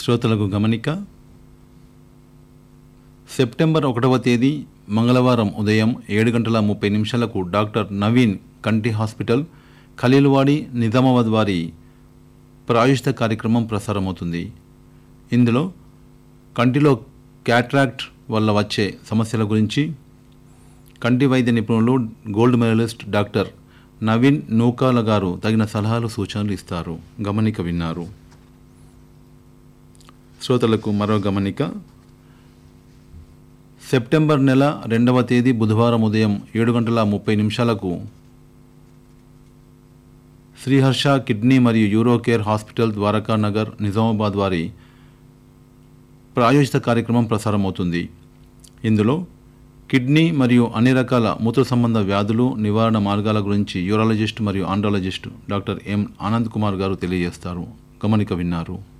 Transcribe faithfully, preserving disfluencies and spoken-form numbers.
శ్రోతలకు గమనిక. సెప్టెంబర్ ఒకటవ తేదీ మంగళవారం ఉదయం ఏడు గంటల ముప్పై నిమిషాలకు డాక్టర్ నవీన్ కంటి హాస్పిటల్ ఖలీల్వాడి నిజామాబాద్ వారి ప్రాయోజిత కార్యక్రమం ప్రసారమవుతుంది. ఇందులో కంటిలో క్యాట్రాక్ట్ వల్ల వచ్చే సమస్యల గురించి కంటి వైద్య నిపుణులు gold medallist doctor Naveen Nookala గారు తగిన సలహాలు సూచనలు ఇస్తారు. గమనిక విన్నారు. శ్రోతలకు మరో గమనిక. సెప్టెంబర్ నెల రెండవ తేదీ బుధవారం ఉదయం ఏడు గంటల ముప్పై నిమిషాలకు శ్రీహర్ష కిడ్నీ మరియు euro care hospital Dwaraka Nagar Nizamabad వారి ప్రాయోజిత కార్యక్రమం ప్రసారమవుతుంది. ఇందులో కిడ్నీ మరియు అన్ని రకాల మూత్ర సంబంధ వ్యాధులు నివారణ మార్గాల గురించి యూరాలజిస్ట్ మరియు andrologist doctor M Anand Kumar గారు తెలియజేస్తారు. గమనిక విన్నారు.